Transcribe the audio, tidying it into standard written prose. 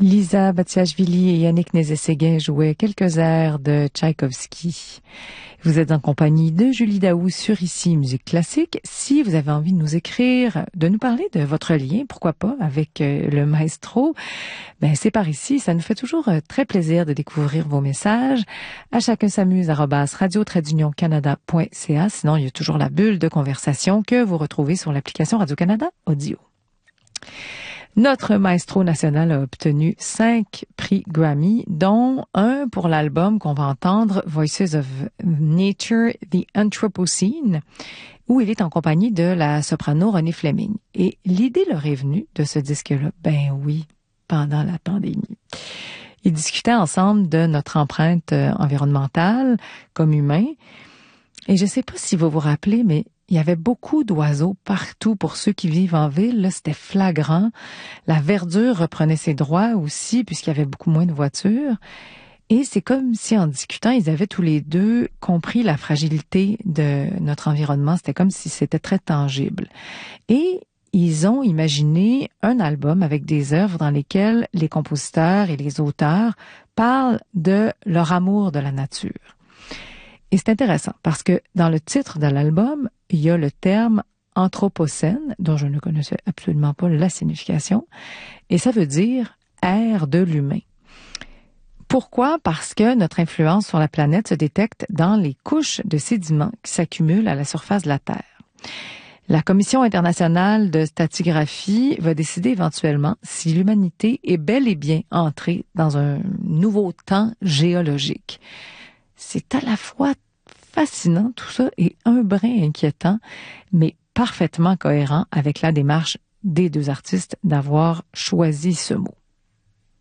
Lisa Batiashvili et Yannick Nézet-Séguin jouaient quelques airs de Tchaïkovski. Vous êtes en compagnie de Julie Daou sur Ici Musique Classique. Si vous avez envie de nous écrire, de nous parler de votre lien, pourquoi pas, avec le maestro, c'est par ici. Ça nous fait toujours très plaisir de découvrir vos messages. À chacun s'amuse @radio-canada.ca. Sinon, il y a toujours la bulle de conversation que vous retrouvez sur l'application Radio-Canada Audio. Notre maestro national a obtenu 5 prix Grammy, dont un pour l'album qu'on va entendre, Voices of Nature, The Anthropocene, où il est en compagnie de la soprano Renée Fleming. Et l'idée leur est venue de ce disque-là, pendant la pandémie. Ils discutaient ensemble de notre empreinte environnementale comme humains. Et je ne sais pas si vous vous rappelez, mais il y avait beaucoup d'oiseaux partout pour ceux qui vivent en ville. Là, c'était flagrant. La verdure reprenait ses droits aussi, puisqu'il y avait beaucoup moins de voitures. Et c'est comme si, en discutant, ils avaient tous les deux compris la fragilité de notre environnement. C'était comme si c'était très tangible. Et ils ont imaginé un album avec des œuvres dans lesquelles les compositeurs et les auteurs parlent de leur amour de la nature. Et c'est intéressant parce que dans le titre de l'album, il y a le terme anthropocène, dont je ne connaissais absolument pas la signification, et ça veut dire ère de l'humain. Pourquoi? Parce que notre influence sur la planète se détecte dans les couches de sédiments qui s'accumulent à la surface de la Terre. La Commission internationale de stratigraphie va décider éventuellement si l'humanité est bel et bien entrée dans un nouveau temps géologique. C'est à la fois fascinant tout ça et un brin inquiétant, mais parfaitement cohérent avec la démarche des deux artistes d'avoir choisi ce mot.